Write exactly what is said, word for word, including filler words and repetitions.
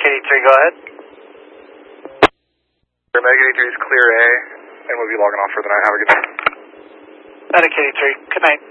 K D three, go ahead. Omega K D three is clear A, and we'll be logging off for the night. Have a good night. Out of K D three, good night.